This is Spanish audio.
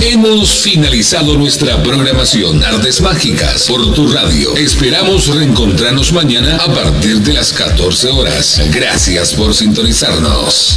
Hemos finalizado nuestra programación Artes Mágicas por tu radio. Esperamos reencontrarnos mañana a partir de las 14 horas. Gracias por sintonizarnos.